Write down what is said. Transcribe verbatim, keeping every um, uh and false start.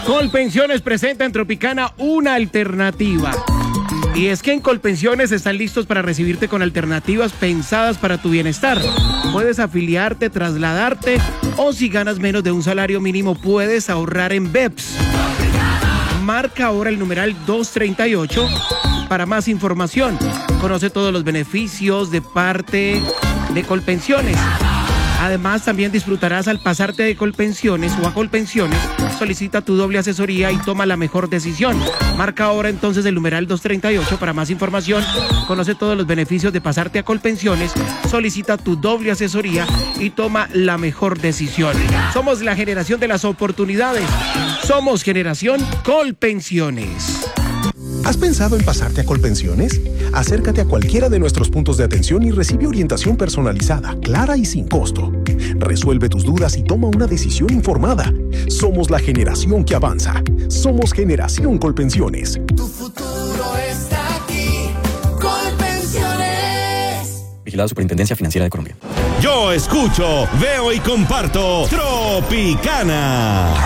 Colpensiones presenta en Tropicana una alternativa. Y es que en Colpensiones están listos para recibirte con alternativas pensadas para tu bienestar. Puedes afiliarte, trasladarte o si ganas menos de un salario mínimo puedes ahorrar en B E P S. Marca ahora el numeral doscientos treinta y ocho para más información. Conoce todos los beneficios de parte de Colpensiones. Además, también disfrutarás al pasarte de Colpensiones o a Colpensiones. Solicita tu doble asesoría y toma la mejor decisión. Marca ahora entonces el numeral doscientos treinta y ocho para más información. Conoce todos los beneficios de pasarte a Colpensiones. Solicita tu doble asesoría y toma la mejor decisión. Somos la generación de las oportunidades. Somos Generación Colpensiones. ¿Has pensado en pasarte a Colpensiones? Acércate a cualquiera de nuestros puntos de atención y recibe orientación personalizada, clara y sin costo. Resuelve tus dudas y toma una decisión informada. Somos la generación que avanza. Somos Generación Colpensiones. Tu futuro está aquí. Colpensiones. Vigilada Superintendencia Financiera de Colombia. Yo escucho, veo y comparto Tropicana.